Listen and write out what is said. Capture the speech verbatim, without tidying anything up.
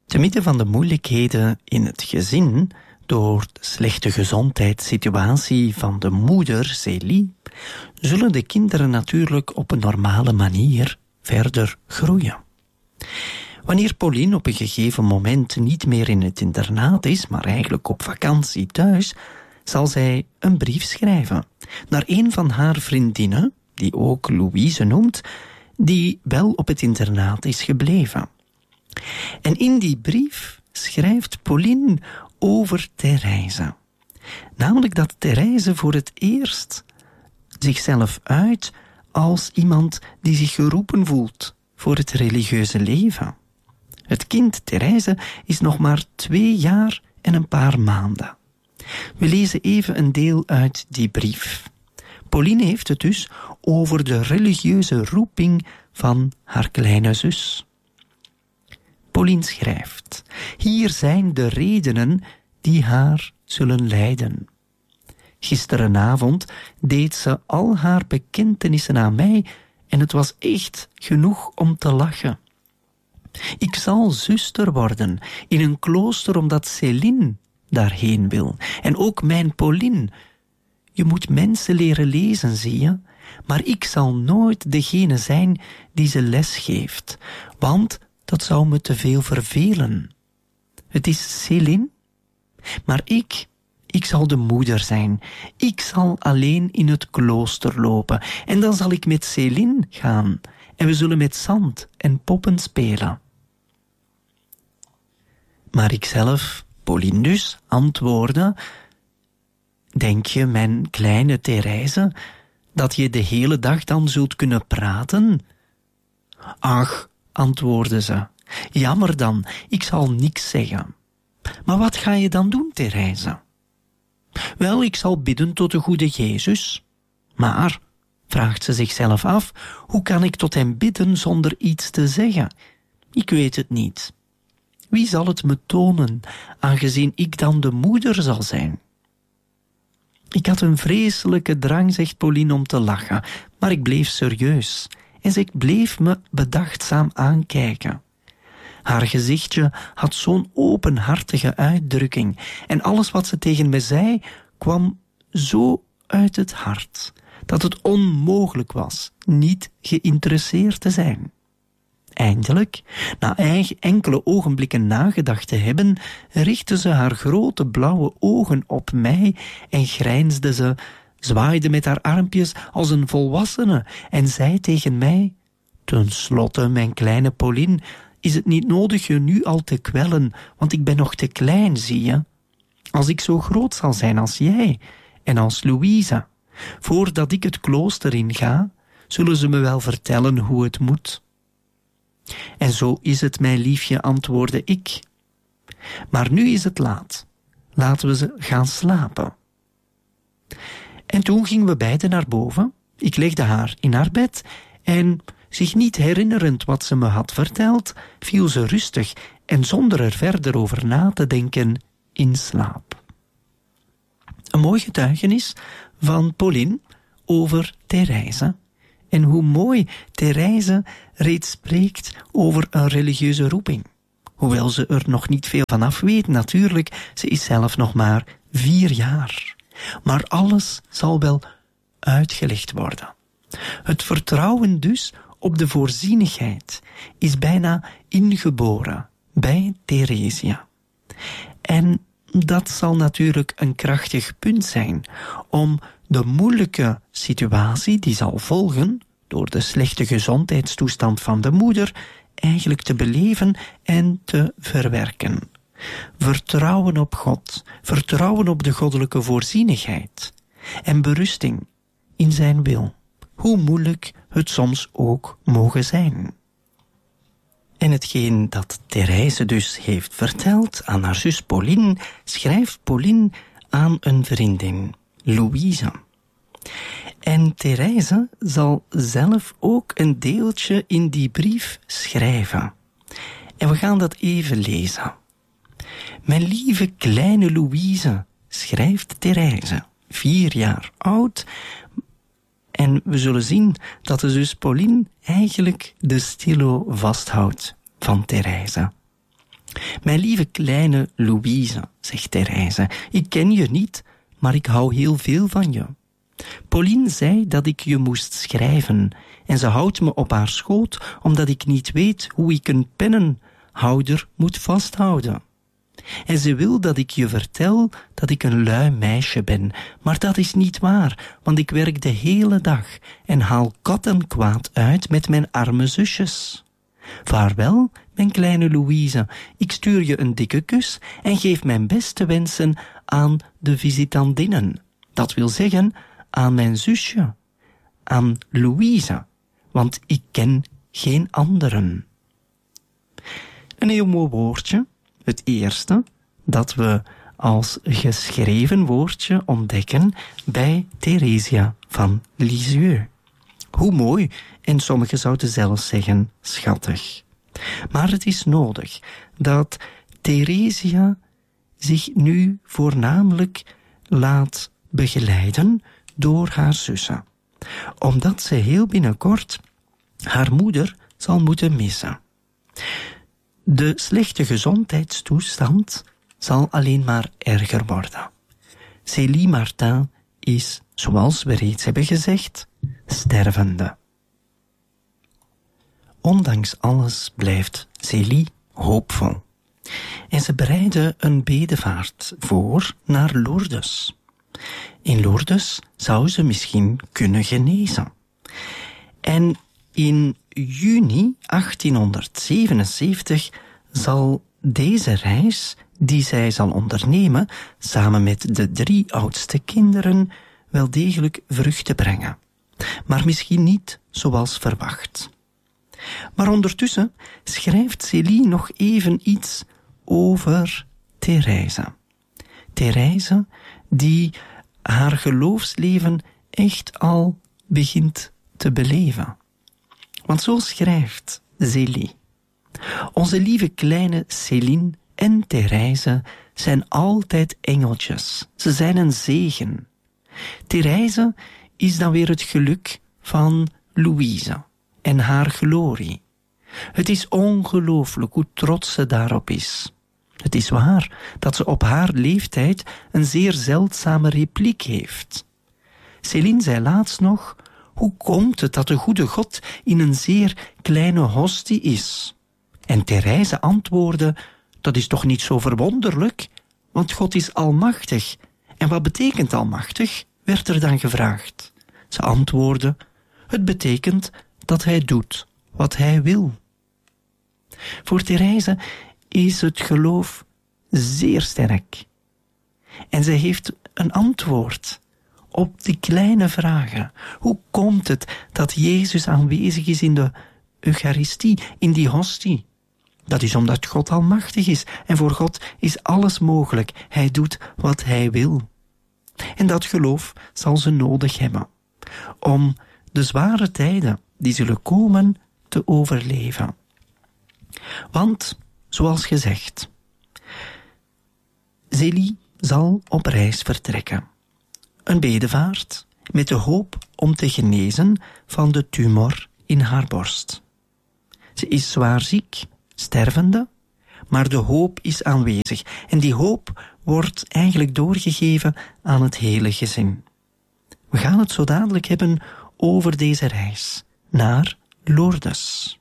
Te midden van de moeilijkheden in het gezin, door de slechte gezondheidssituatie van de moeder, Célie, zullen de kinderen natuurlijk op een normale manier verder groeien. Wanneer Pauline op een gegeven moment niet meer in het internaat is, maar eigenlijk op vakantie thuis, zal zij een brief schrijven naar een van haar vriendinnen, die ook Louise noemt, die wel op het internaat is gebleven. En in die brief schrijft Pauline over Therese. Namelijk dat Therese voor het eerst zichzelf uit als iemand die zich geroepen voelt voor het religieuze leven. Het kind Therese is nog maar twee jaar en een paar maanden. We lezen even een deel uit die brief. Pauline heeft het dus over de religieuze roeping van haar kleine zus. Pauline schrijft: hier zijn de redenen die haar zullen leiden. Gisterenavond deed ze al haar bekentenissen aan mij en het was echt genoeg om te lachen. Ik zal zuster worden in een klooster omdat Céline daarheen wil. En ook mijn Pauline. Je moet mensen leren lezen, zie je? Maar ik zal nooit degene zijn die ze les geeft, want dat zou me te veel vervelen. Het is Céline, maar ik, ik zal de moeder zijn. Ik zal alleen in het klooster lopen en dan zal ik met Céline gaan en we zullen met zand en poppen spelen. Maar ikzelf, Pauline dus, antwoordde: denk je, mijn kleine Therese, dat je de hele dag dan zult kunnen praten? Ach, antwoordde ze, jammer dan, ik zal niks zeggen. Maar wat ga je dan doen, Therese? Wel, ik zal bidden tot de goede Jezus. Maar, vraagt ze zichzelf af, hoe kan ik tot hem bidden zonder iets te zeggen? Ik weet het niet. Wie zal het me tonen, aangezien ik dan de moeder zal zijn? Ik had een vreselijke drang, zegt Pauline, om te lachen, maar ik bleef serieus en ze bleef me bedachtzaam aankijken. Haar gezichtje had zo'n openhartige uitdrukking en alles wat ze tegen me zei kwam zo uit het hart dat het onmogelijk was niet geïnteresseerd te zijn. Eindelijk, na enkele ogenblikken nagedacht te hebben, richtte ze haar grote blauwe ogen op mij en grijnsde ze, zwaaide met haar armpjes als een volwassene en zei tegen mij: ten slotte, mijn kleine Pauline, is het niet nodig je nu al te kwellen, want ik ben nog te klein, zie je? Als ik zo groot zal zijn als jij en als Louise, voordat ik het klooster inga, zullen ze me wel vertellen hoe het moet. En zo is het, mijn liefje, antwoordde ik. Maar nu is het laat. Laten we ze gaan slapen. En toen gingen we beiden naar boven. Ik legde haar in haar bed en, zich niet herinnerend wat ze me had verteld, viel ze rustig en zonder er verder over na te denken in slaap. Een mooi getuigenis van Pauline over Therese. En hoe mooi Therese reeds spreekt over een religieuze roeping. Hoewel ze er nog niet veel van af weet, natuurlijk, ze is zelf nog maar vier jaar. Maar alles zal wel uitgelegd worden. Het vertrouwen dus op de voorzienigheid is bijna ingeboren bij Theresia. En dat zal natuurlijk een krachtig punt zijn om de moeilijke situatie die zal volgen door de slechte gezondheidstoestand van de moeder eigenlijk te beleven en te verwerken. Vertrouwen op God, vertrouwen op de goddelijke voorzienigheid en berusting in zijn wil, hoe moeilijk het soms ook mogen zijn. En hetgeen dat Therese dus heeft verteld aan haar zus Pauline, schrijft Pauline aan een vriendin, Louise. En Therese zal zelf ook een deeltje in die brief schrijven. En we gaan dat even lezen. Mijn lieve kleine Louise, schrijft Therese, vier jaar oud. En we zullen zien dat de zus Pauline eigenlijk de stilo vasthoudt van Therese. Mijn lieve kleine Louise, zegt Therese, ik ken je niet, maar ik hou heel veel van je. Pauline zei dat ik je moest schrijven en ze houdt me op haar schoot omdat ik niet weet hoe ik een pennenhouder moet vasthouden. En ze wil dat ik je vertel dat ik een lui meisje ben, maar dat is niet waar, want ik werk de hele dag en haal kat en kwaad uit met mijn arme zusjes. Vaarwel, mijn kleine Louise, ik stuur je een dikke kus en geef mijn beste wensen aan de visitandinnen. Dat wil zeggen, aan mijn zusje, aan Louise, want ik ken geen anderen. Een heel mooi woordje, het eerste dat we als geschreven woordje ontdekken bij Theresia van Lisieux. Hoe mooi, en sommigen zouden zelfs zeggen schattig. Maar het is nodig dat Theresia zich nu voornamelijk laat begeleiden door haar zussen, omdat ze heel binnenkort haar moeder zal moeten missen. De slechte gezondheidstoestand zal alleen maar erger worden. Célie Martin is, zoals we reeds hebben gezegd, stervende. Ondanks alles blijft Célie hoopvol. En ze bereidde een bedevaart voor naar Lourdes. In Lourdes zou ze misschien kunnen genezen. En in juni achttienhonderdzevenenzeventig zal deze reis, die zij zal ondernemen, samen met de drie oudste kinderen, wel degelijk vruchten brengen. Maar misschien niet zoals verwacht. Maar ondertussen schrijft Célie nog even iets over Therese. Therese, die haar geloofsleven echt al begint te beleven. Want zo schrijft Célie: onze lieve kleine Céline en Therese zijn altijd engeltjes. Ze zijn een zegen. Therese is dan weer het geluk van Louise en haar glorie. Het is ongelooflijk hoe trots ze daarop is. Het is waar dat ze op haar leeftijd een zeer zeldzame repliek heeft. Céline zei laatst nog: hoe komt het dat de goede God in een zeer kleine hostie is? En Therese antwoordde: dat is toch niet zo verwonderlijk, want God is almachtig. En wat betekent almachtig? Werd er dan gevraagd. Ze antwoordde: het betekent dat hij doet wat hij wil. Voor Therese is het geloof zeer sterk. En zij heeft een antwoord op die kleine vragen. Hoe komt het dat Jezus aanwezig is in de Eucharistie, in die hostie? Dat is omdat God almachtig is en voor God is alles mogelijk. Hij doet wat hij wil. En dat geloof zal ze nodig hebben om de zware tijden die zullen komen te overleven. Want, zoals gezegd, Célie zal op reis vertrekken. Een bedevaart met de hoop om te genezen van de tumor in haar borst. Ze is zwaar ziek, stervende, maar de hoop is aanwezig. En die hoop wordt eigenlijk doorgegeven aan het hele gezin. We gaan het zo dadelijk hebben over deze reis naar Lourdes.